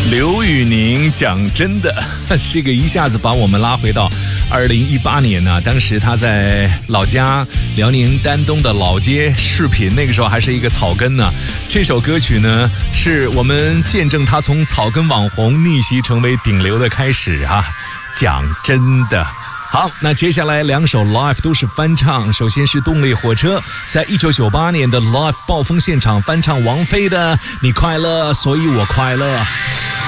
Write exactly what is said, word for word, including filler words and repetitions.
刘宇宁讲真的，这个一下子把我们拉回到二零一八年呢、啊。当时他在老家辽宁丹东的老街视频，那个时候还是一个草根呢、啊。这首歌曲呢，是我们见证他从草根网红逆袭成为顶流的开始啊。讲真的。好，那接下来两首 live 都是翻唱。首先是动力火车在一九九八年的 live 暴风现场翻唱王菲的《你快乐所以我快乐》。